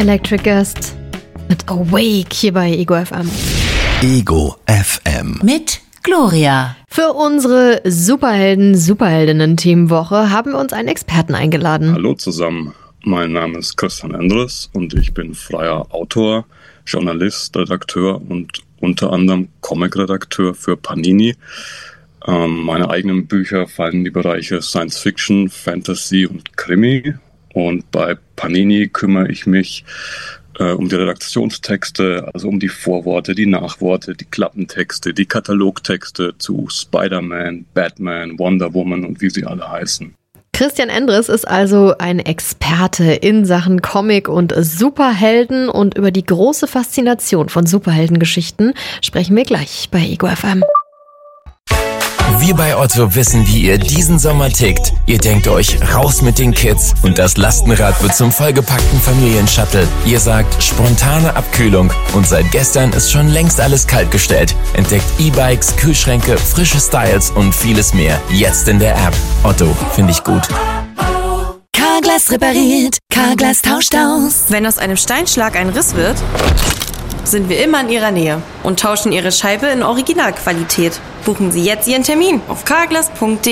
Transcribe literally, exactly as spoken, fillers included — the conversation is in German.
Electric Guest mit Awake hier bei Ego F M. Ego F M. Mit Gloria. Für unsere Superhelden-Superheldinnen-Themenwoche haben wir uns einen Experten eingeladen. Hallo zusammen, mein Name ist Christian Endres und ich bin freier Autor, Journalist, Redakteur und unter anderem Comic-Redakteur für Panini. Ähm, meine eigenen Bücher fallen in die Bereiche Science Fiction, Fantasy und Krimi. Und bei Panini kümmere ich mich äh, um die Redaktionstexte, also um die Vorworte, die Nachworte, die Klappentexte, die Katalogtexte zu Spider-Man, Batman, Wonder Woman und wie sie alle heißen. Christian Endres ist also ein Experte in Sachen Comic und Superhelden, und über die große Faszination von Superheldengeschichten sprechen wir gleich bei Ego F M. Wir bei Otto wissen, wie ihr diesen Sommer tickt. Ihr denkt euch, raus mit den Kids und das Lastenrad wird zum vollgepackten Familienshuttle. Ihr sagt, spontane Abkühlung und seit gestern ist schon längst alles kaltgestellt. Entdeckt E-Bikes, Kühlschränke, frische Styles und vieles mehr. Jetzt in der App. Otto, finde ich gut. Carglass repariert, Carglass tauscht aus. Wenn aus einem Steinschlag ein Riss wird, sind wir immer in Ihrer Nähe und tauschen Ihre Scheibe in Originalqualität. Buchen Sie jetzt Ihren Termin auf carglass punkt de.